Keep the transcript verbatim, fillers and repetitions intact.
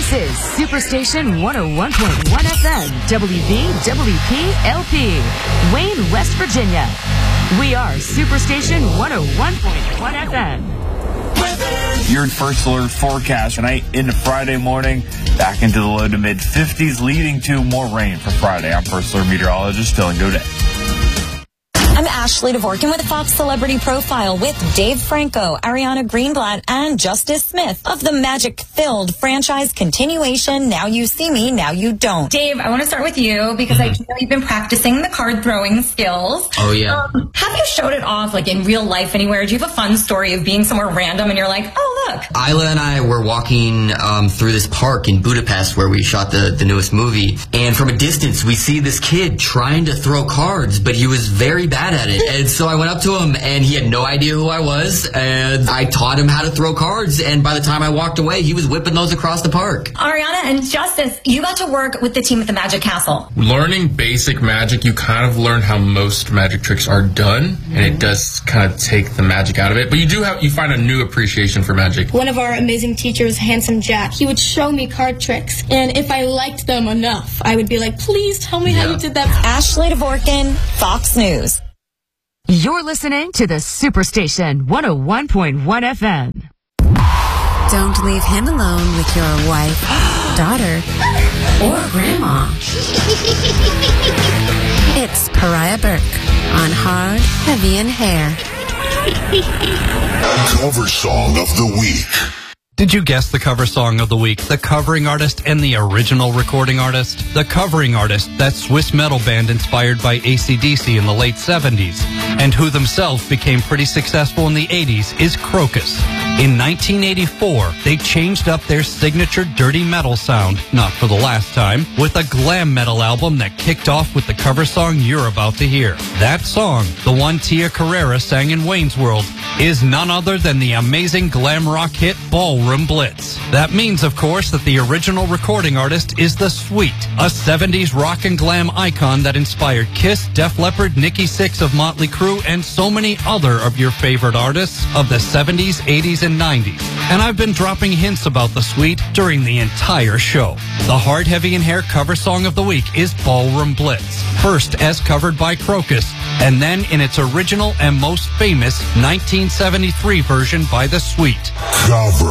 This is Superstation one oh one point one F M, W V W P L P, Wayne, West Virginia. We are Superstation one oh one point one F M. Your first alert forecast tonight into Friday morning, back into the low to mid fifties, leading to more rain for Friday. I'm first alert meteorologist Dylan Godet. I'm Ashley Dvorkin with Fox Celebrity Profile with Dave Franco, Ariana Greenblatt, and Justice Smith of the magic-filled franchise continuation, Now You See Me, Now You Don't. Dave, I want to start with you because I know you've been practicing the card throwing skills. Oh, yeah. Um, have you showed it off, like in real life anywhere? Do you have a fun story of being somewhere random and you're like, oh, look? Isla and I were walking um, through this park in Budapest where we shot the, the newest movie. And from a distance, we see this kid trying to throw cards, but he was very bad at it. And so I went up to him, and he had no idea who I was, and I taught him how to throw cards, and by the time I walked away, he was whipping those across the park. Ariana and Justice, you got to work with the team at the Magic Castle. Learning basic magic, you kind of learn how most magic tricks are done, and it does kind of take the magic out of it, but you do have, you find a new appreciation for magic. One of our amazing teachers, Handsome Jack, he would show me card tricks, and if I liked them enough, I would be like, please tell me Yeah. how you did that. Ashley Dvorkin, Fox News. You're listening to the Superstation one oh one point one F M. Don't leave him alone with your wife, daughter, or grandma. It's Pariah Burke on Hard, Heavy, and Hair. Cover Song of the Week. Did you guess the cover song of the week? The covering artist and the original recording artist? The covering artist, that Swiss metal band inspired by A C D C in the late seventies, and who themselves became pretty successful in the eighties, is Krokus. In nineteen eighty-four, they changed up their signature dirty metal sound, not for the last time, with a glam metal album that kicked off with the cover song you're about to hear. That song, the one Tia Carrera sang in Wayne's World, is none other than the amazing glam rock hit Ballroom Blitz. That means, of course, that the original recording artist is The Sweet, a seventies rock and glam icon that inspired Kiss, Def Leppard, Nikki Sixx of Motley Crue, and so many other of your favorite artists of the seventies, eighties, and nineties. And I've been dropping hints about The Sweet during the entire show. The Hard, Heavy, and Hair cover song of the week is Ballroom Blitz, first as covered by Krokus, and then in its original and most famous nineteen seventy-three version by The Sweet. Cover